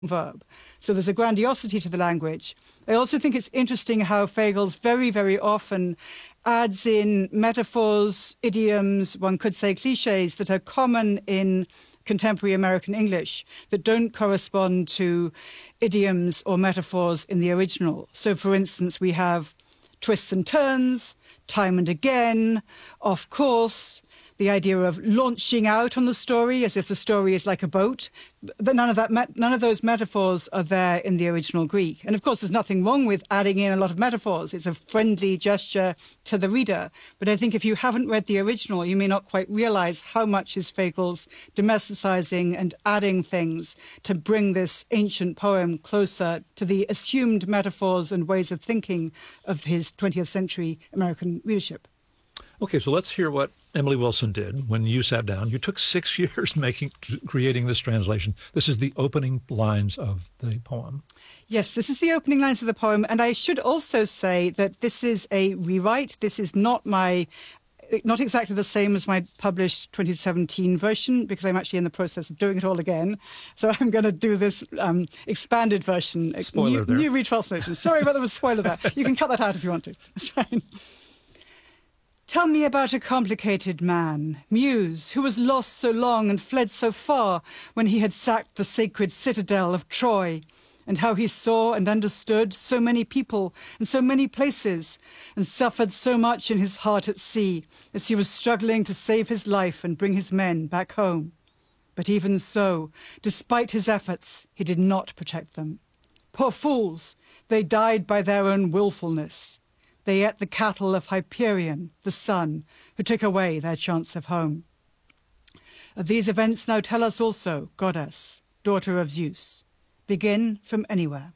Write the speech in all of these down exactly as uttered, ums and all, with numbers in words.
verb. So there's a grandiosity to the language. I also think it's interesting how Fagles very, very often adds in metaphors, idioms, one could say cliches, that are common in contemporary American English that don't correspond to idioms or metaphors in the original. So, for instance, we have twists and turns, time and again, of course, the idea of launching out on the story as if the story is like a boat. But none of that, none of those metaphors are there in the original Greek. And of course, there's nothing wrong with adding in a lot of metaphors. It's a friendly gesture to the reader. But I think if you haven't read the original, you may not quite realize how much is Fagles domesticizing and adding things to bring this ancient poem closer to the assumed metaphors and ways of thinking of his twentieth century American readership. Okay, so let's hear what Emily Wilson did when you sat down. You took six years making, creating this translation. This is the opening lines of the poem. Yes, this is the opening lines of the poem. And I should also say that this is a rewrite. This is not my, not exactly the same as my published twenty seventeen version, because I'm actually in the process of doing it all again. So I'm going to do this um, expanded version. Spoiler new, there. New retranslation. Sorry about the spoiler there. You can cut that out if you want to. That's fine. Tell me about a complicated man, Muse, who was lost so long and fled so far when he had sacked the sacred citadel of Troy, and how he saw and understood so many people and so many places, and suffered so much in his heart at sea as he was struggling to save his life and bring his men back home. But even so, despite his efforts, he did not protect them. Poor fools, they died by their own willfulness. They ate the cattle of Hyperion, the sun, who took away their chance of home. Of these events now tell us also, goddess, daughter of Zeus. Begin from anywhere.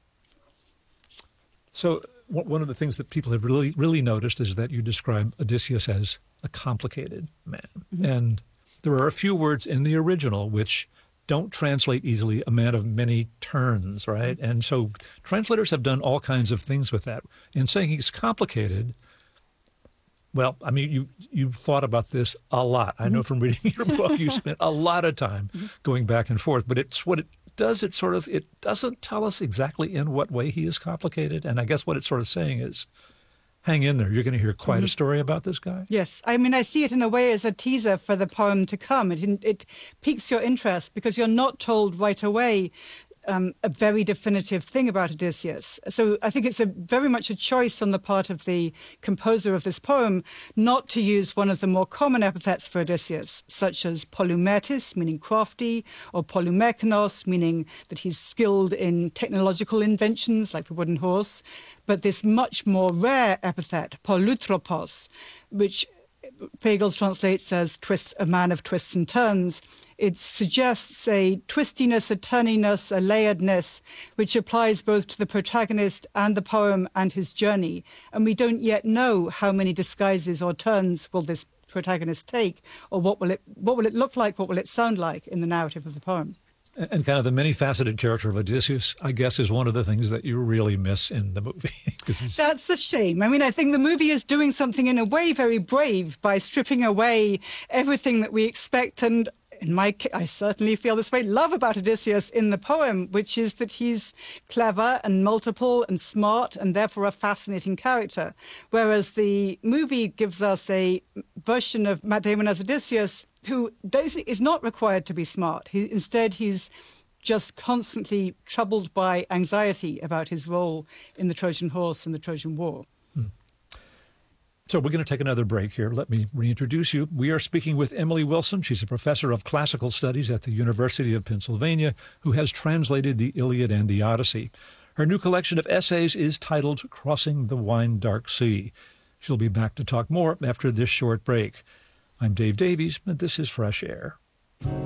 So one of the things that people have really, really noticed is that you describe Odysseus as a complicated man. Mm-hmm. And there are a few words in the original which don't translate easily, a man of many turns, right? And so translators have done all kinds of things with that. In saying he's complicated, well, I mean, you you thought about this a lot. I know from reading your book, you spent a lot of time going back and forth. But it's what it does, it sort of, it doesn't tell us exactly in what way he is complicated. And I guess what it's sort of saying is, hang in there. You're going to hear quite mm-hmm. a story about this guy. Yes. I mean, I see it in a way as a teaser for the poem to come. It, it piques your interest because you're not told right away um, a very definitive thing about Odysseus. So I think it's a very much a choice on the part of the composer of this poem not to use one of the more common epithets for Odysseus, such as polymetis, meaning crafty, or polymekanos, meaning that he's skilled in technological inventions like the wooden horse, but this much more rare epithet, polutropos, which Fagles translates as twists, a man of twists and turns. It suggests a twistiness, a turniness, a layeredness, which applies both to the protagonist and the poem and his journey. And we don't yet know how many disguises or turns will this protagonist take, or what will it, what will it look like, what will it sound like in the narrative of the poem. And kind of the many-faceted character of Odysseus, I guess, is one of the things that you really miss in the movie. That's the shame. I mean, I think the movie is doing something in a way very brave by stripping away everything that we expect and, in my case, I certainly feel this way, love about Odysseus in the poem, which is that he's clever and multiple and smart and therefore a fascinating character. Whereas the movie gives us a version of Matt Damon as Odysseus who is not required to be smart. He, instead, he's just constantly troubled by anxiety about his role in the Trojan Horse and the Trojan War. Hmm. So we're going to take another break here. Let me reintroduce you. We are speaking with Emily Wilson. She's a professor of classical studies at the University of Pennsylvania who has translated the Iliad and the Odyssey. Her new collection of essays is titled Crossing the Wine Dark Sea. She'll be back to talk more after this short break. I'm Dave Davies, and this is Fresh Air.